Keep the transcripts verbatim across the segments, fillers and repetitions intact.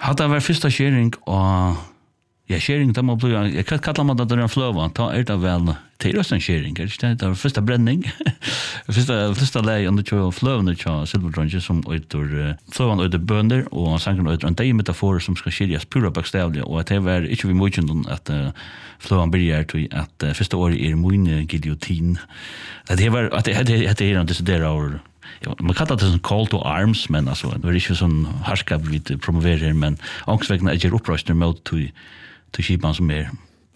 hade varit första sharing och ja, sharing där man blir jag kan kalla man det där en flow ta är det väl till oss en sharing är det där första bränning första första läge under två flow under två silver drunges som utor flow under the bönder och sen kan utor en metafor som ska skiljas pura bokstavligt och det var inte vi mycket att flow on börjar till att första året är min giljotin det var att det det är inte så där or ja, man kallar det som call to arms, men alltså, det är inte sån härskap vi promoverar, men ångsvägna är uppröster mot till till skipan som är.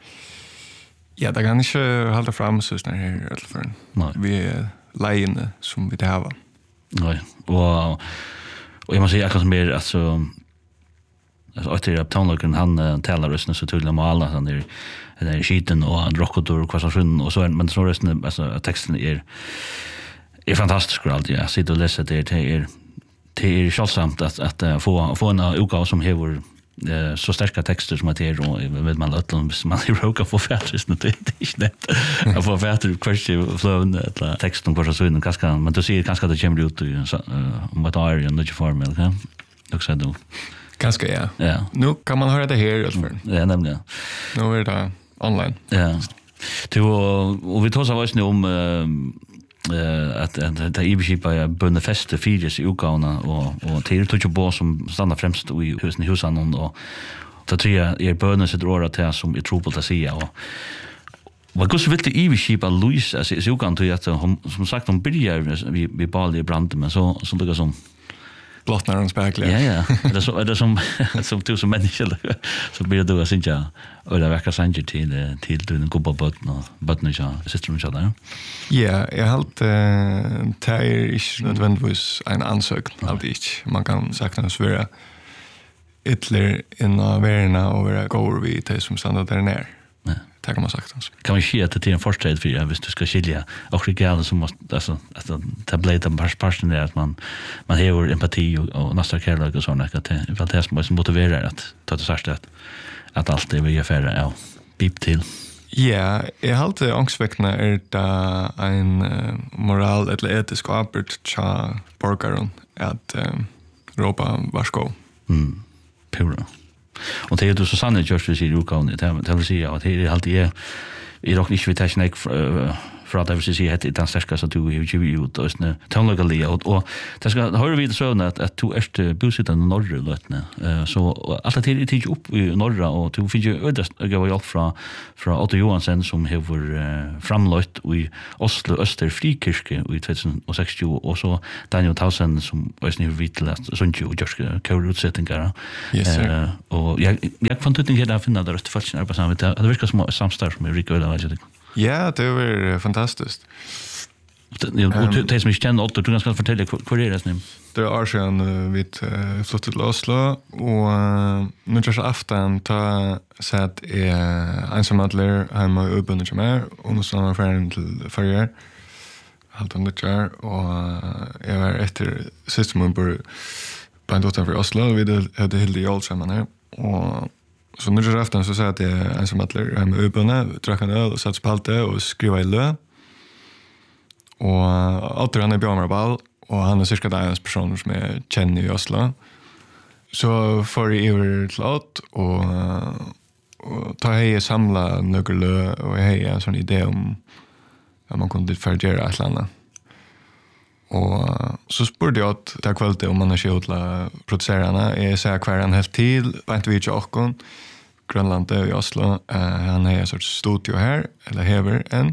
Ja, det kan inte hålla fram så snart här i alla fall. Vi är lejande som vi det har. Nej, och, och jag måste säga att mer, alltså, alltså att det är tonlagen, han talar rösten så tydligt om alla, han är den är skiten och han rockotor och kvassasjon och så, men så rösten, alltså texten är är fantastiskt alltid. Jag sitter och läser det det är det är självsamt att att få få en utgåva som har eh, så starka texter som att det är och vet man att man råkar få färdigt det är inte lätt. Jag får färdigt question flow eller text om vad så in ganska men du ser ganska det kommer ut om vad är en ny form eller också då. Ganska ja. Ja. Nu kan man höra det här i alla fall. Ja, nämligen. Nu är det online. Ja. Du och vi tar så vad om eh att att det ibskipa är bönnefeste fyras i utgåvorna och och till touch på som stannar främst i husen i husen och då tror jag är bönen så drar det som är trubbel att säga och vad går så vitt i ibskipa Louis alltså så kan du att som sagt de börjar vi vi bara i brand men så så det som blottnar de spärkliga. Ja ja, det så det som som du som människa så blir det då synja och det verkar sanji till till den goda botten och botten ja system så där. Ja, jag halt eh tär is nödvändigtvis en ansökan av det. Man kan sakna svåra ytterligare in av värna och vara går vi till som standard där ner. Ja. Det kan man sagt alltså. Kan man se att det är en förstad för jag visst du ska skilja och regala som måste alltså att tableta par person där att man man har empati och, och nästa kärlek och såna att det är det som motiverar att ta det särskilt att att allt det vi gör för ja bip till. Ja, jag har alltid ångsväckna är det en uh, moral eller etisk apert tja borgaren att uh, råpa varsko. Mm, pura. Och det är ju så sannolikt just för Rukan det vill säga att det är alltid är i dock inte vi tar snack för att det vill säga att det är starka så du ju ju ut och snä tonlagali och det ska höra vi så att att du är bosatt i norra Lötne så allt det är tid upp i norra och du fick ju ödast gå hjälp från från Otto Johansson som har framlagt i Oslo Öster Frikirke i tjugohundrasextio och så Daniel Tausen som var snitt vitt läst sånt ju just körutsättningar och jag jag fann ut det där finna där rätt falskt arbetssamarbete det verkar som samstarv med Rico eller ja, det var fantastiskt. Och det som jag känner åter, du kan fortälja vad är det nu? Det är Arsen vid flott till Oslo och nu just afton ta sett är ensamadler hemma i Ubben som är och nu så fram till förr halt om det där och jag var efter systemen på på en dotter för Oslo vi hade hela jul samman här och så nu just afton så sa att jag ensamadler hemma i Ubben drack en öl och satt spalte och skrev i lö och åter han är Björn Ball och han är cirka den person som jag känner i Oslo. Så för i över klart och och ta hej samla några och hej en sån idé om att man kunde förgöra ett land. Och så spurgade jag att det kvällte om man har skjut la producerarna är så kvar en helt till på inte vi och Grönland i Oslo. Han är en sorts studio här eller hever en.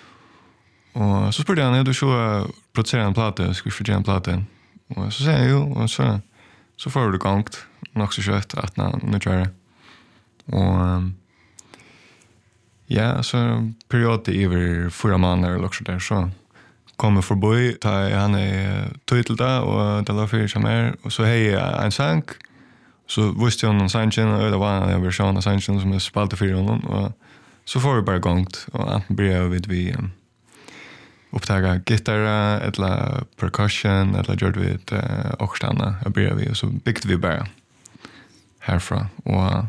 Och så spurgade han, du så producerar en platta, ska vi förtjäna en platta? Och så säger jag jo, och så, så får du gångt, nog så kött att nu kör det. Och ja, så period i över fyra månader eller också där så kommer förbi, ta han är tydligt där och det la för som är och så hej en sank. Så visste jag någon sanchen och det var en version av sanchen som är spalt för honom och så får vi bara gångt och att börja vid vi upptaga gitarr eller percussion eller gjorde vi ett uh, oxstanna och började vi och så byggde vi bara härifrån och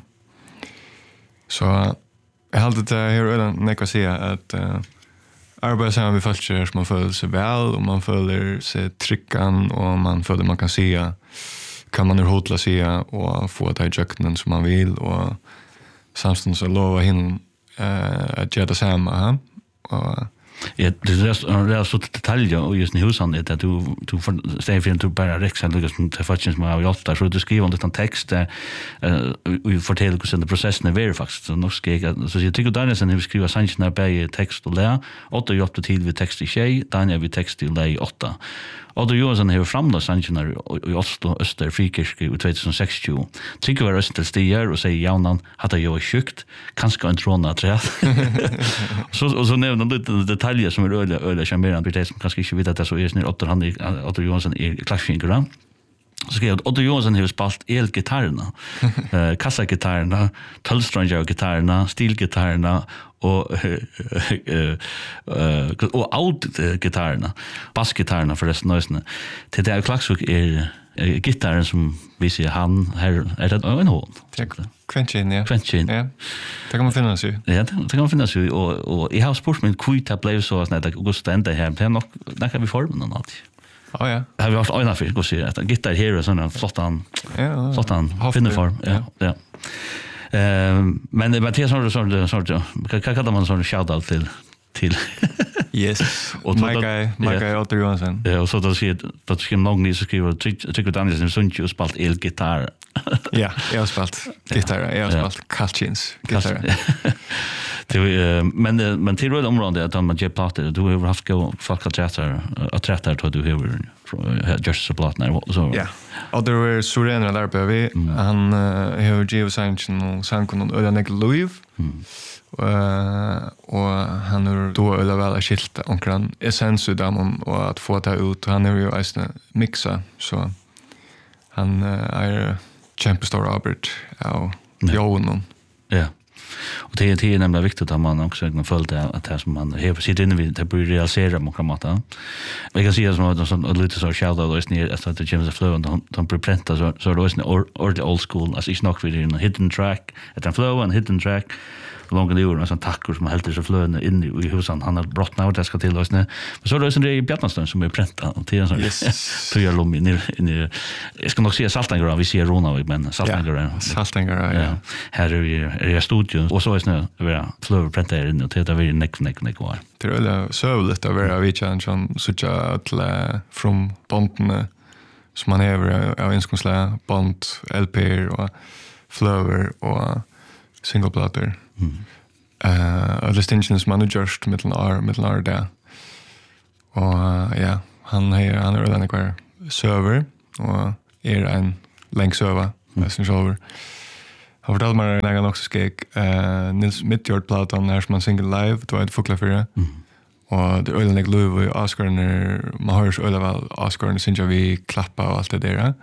så jag hade det här redan när jag säga att uh, arbeta sammen med folk som man följer sig väl och man följer sig tryckan och man följer man kan se kan man urhåtla säga och få det i jöknen som man vill och samtidigt så lova hin eh att göra det samma och ja, det är det är så detaljer och just i husen är det du du säger för du bara räxa Lucas till faktiskt som har gjort där så du skriver en text där och fortäller hur den processen är ver faktiskt så nog ska jag så jag tycker Daniel sen skriver sanningen när på text och lära och då gjort till vi text i tjej Daniel vi text i lei åtta. Och då gör han här fram då sanningen i Oslo Öster Frikirke i tjugohundrasextio. Tycker var Öster stiger och säger jaunan hade jag sjukt kanske en trona tre. Så och så nämner han lite detaljer som är öliga öliga charmerande det som kanske inte vet att det så är snir Otto han Otto Johansson i klassfingerna. Så skrev Otto Johansson har spalt elgitarrerna, eh kassagitarrerna, tolvstränggitarrerna, stilgitarrerna och eh och outgitarrerna, bassgitarrerna för resten av till det klacksuk är gitarren som vi ser han här är det en hål. Quenchin, ja. Quenchin. Ja. Det kan man finna sig. Ja, det kan man finna sig och och i har sportsmen quita blev så att det går stända här. Det är nog där kan vi forma något annat. Ja, ja. Har vi haft ögonen för att se att gitarr här och såna flottan. Ja. Flottan finnerform. Ja, ja. Ehm men Mattias har så så så vad kallar man sån shoutout till till yes och my guy my guy Otto Johansson. Ja, och så då ser då ska nog ni så skriva tycker du Daniel som sånt ju spalt elgitarr. Ja, jag har spalt gitarr, jag har spalt Kalchins gitarr. Det men men till det området att man ger plattor du har haft gå folk att träta att träta då du har just så plattor så. Ja. Och det var Sorena där på vi han har Geo Sanchin och Sankon och Ölanek Louis. Uh, och han har då eller väl skilt omkring essensen där man och att få ta ut han är ju alltså mixa så han uh, är champstar Robert och Johan. Ja. Och det är det är nämligen viktigt att man också kan följa att det som man har sitt inne vid det blir realisera man kan mata. Vi kan se att man så lite så shout out ner att det James Flow och de prepenta så så då är det or the old school as is not really in a hidden track at a flow and hidden track långa det och sån tackor som helt så flöna in i huset han har brott nu det ska till oss nu. Men så då är det en Bjarnastan som är prenta och till så så gör lom in i jag ska nog se Saltangra vi ser Rona men Saltangra Saltangra ja. Här är vi är studion och så är det nu flow prenta in och det är vi neck neck neck var. Det är väl så lite att vara vi chans som sucha att från bonten som man har av inskonsla bond L P och flower och singleplatter. Mm. Uh, och distinctions man just mellan R mellan R där. Och uh, ja, han har han är den kvar server och är en länk server nästan server. Har fortalt mig när jag också ska eh Nils Midjord platan när man single live då är det fukla för det. Och det ölen Louis och Oscar när man hörs öle väl Oscar när synja vi klappa och allt det där.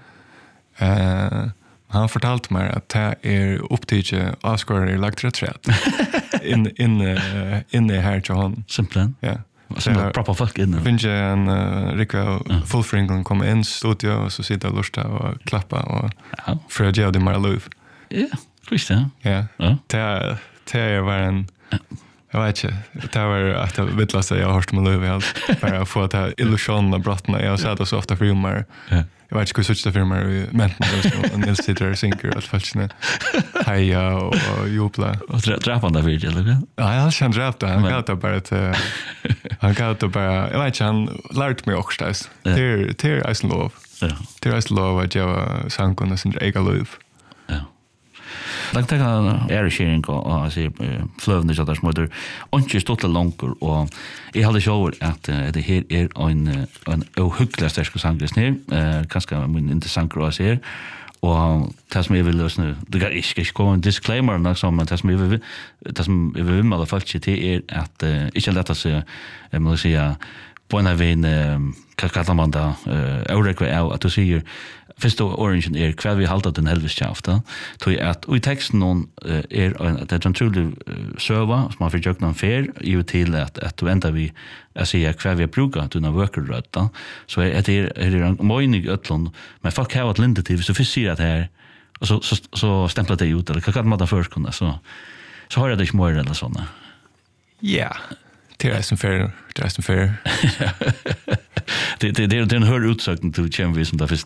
Eh han har fortalt mig att det är upptidje Oscar är lagt rätt rätt. In in uh, in the här till han. Simpelt. Ja. Så det proper folk in. Finns ju en uh, Rickwa full fringon kommer in studio och så sitter lusta och klappa och ja. För jag det mer lov. Ja, visst ja. Ja. Det det var en jag vet inte. Det var att jag vet att jag har hört med lov helt bara få att ha illusionen av brottna. Jag sa det så ofta för humor. Ja. Jag vet inte hur such det filmer vi men och Nils sitter sinker att faktiskt heja och jubla och dra på den videon eller? Ja, jag känner dra det. Han gav det bara att han gav det bara jag vet inte han lärt mig också det. Det det är så lov. Ja. Det är så lov att jag Sankon och sin egen lov. Ja. Tack tack är sharing och alltså flövande så där småder. Inte stått långt och jag hade show att det här är en en ohygglig stark sångröst ner. Eh kanske en intressant grej här. Och det som jag vill lösa det går inte ska komma en disclaimer något som det som jag vill det som jag vill med folk till är att inte lätta sig jag måste säga på en vän kallar man då eh Ulrika är att du säger först orange är kvar vi hållt den helvetskäfta tror jag att i texten någon är det är en truly server som man försöker någon fair ju till att att vänta vi jag säger kvar vi brukar att kunna worker rätta så är det är det en möjlig ötlund men folk har ett lindativ så först ser att här och så så så stämplar det ut eller kan man ta först kunna så så har jag det inte mer eller såna. Ja. Det är som fair, det är som fair. det det det den hör utsökten till Champions som det första.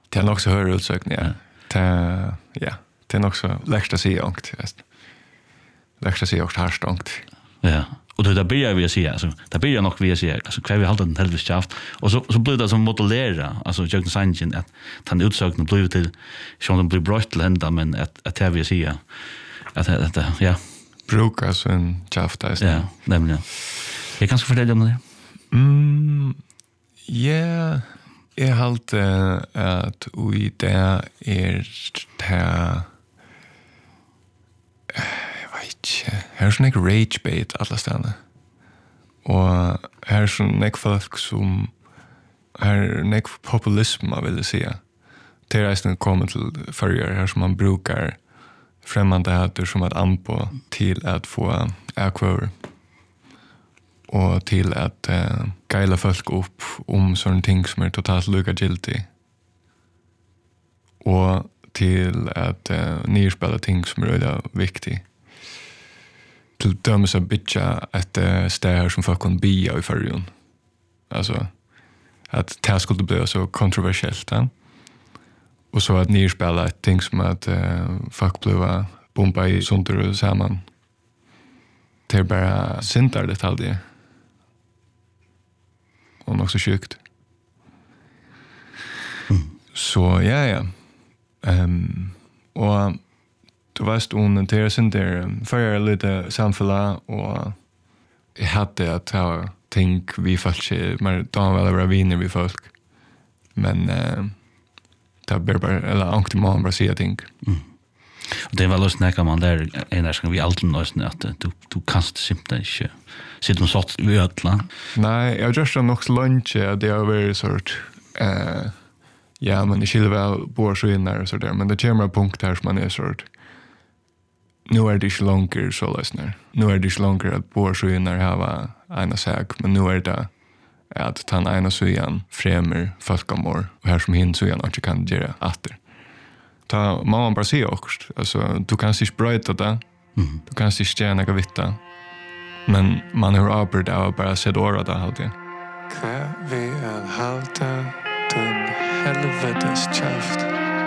Det är nog så höra utsökning, ja. Det, ja, det är nog så läxt att säga ångt. Läxt att säga också harst ångt. Ja, och då börjar vi att säga, alltså, det börjar nog vi att säga, alltså, kvar vi halta den helvis kraft. Och så, så blir det som modellera, alltså, jag kan säga att den utsökningen blir till, som den blir bra till hända, men att, att det vi att säga, att, att, att ja. Bruka som kraft, alltså. Ja, nämligen. Jag kan ska fortälja om det. Mm, ja, jag halte att i det är det jag vet inte, här är sån här rage bait alla ställen. Och här är sån här folk som här är en populism man vill säga. Det är nästan kommer till förr här som man brukar främmande hatter som att ampo till att få akvar och till att uh, geila folk upp om sådana ting som är totalt lukka giltig och till att uh, nyrspela ting som är väldigt viktigt. Till dömes att bitcha ett uh, städer som folk kan bia i förrjun. Alltså att det skulle bli så kontroversiellt. Ja? Och så att nyrspela ett ting som att uh, folk blir bomba i sunter och samman. Det är bara syntar detaljer. Och nog så sjukt. Mm. Så ja, ja. Um, och du vet hon det är sen där för lite samfälla och jag hade att ha tänk vi falske men då väl vara vinner vi folk. Men uh, det blir bara eller ankte man bara säga tänk. Mm. Och det var lust när man där en där ska vi alltid nås att du du kan simpelt inte sitta och sått vi ödla. Nej, jag just har nog lunch det är very sort eh ja, men det skulle väl bo så in där så där men det kommer punkt där som man är sort. Nu är det längre så läsner. Nu är det längre att bo så in där ha en sak men nu är det att ta en ena så igen främmer folkamor och här som hin så igen inte kan göra åter. Ta mamma bara säga också alltså du kan se sprayta det. Mm. Du kan se stjärna och vita. Men man har arbetat av bara sett åra det alltid. Kvar vi är halta till helvetes kraft.